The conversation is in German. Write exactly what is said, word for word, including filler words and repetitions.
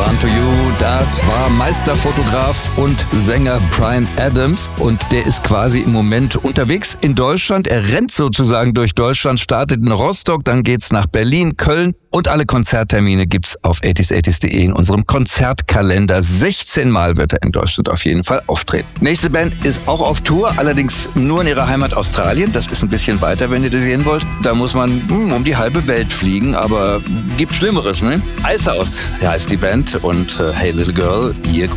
On To You, das war Meisterfotograf und Sänger Bryan Adams und der ist quasi im Moment unterwegs in Deutschland. Er rennt sozusagen durch Deutschland, startet in Rostock, dann geht's nach Berlin, Köln und alle Konzerttermine gibt's auf achtzig achtzig punkt de in unserem Konzertkalender. sechzehn Mal wird er in Deutschland auf jeden Fall auftreten. Nächste Band ist auch auf Tour, allerdings nur in ihrer Heimat Australien. Das ist ein bisschen weiter, wenn ihr das sehen wollt. Da muss man hm, um die halbe Welt fliegen, aber gibt Schlimmeres, ne? Icehouse heißt die Band und äh, Hey Little Girl, ihr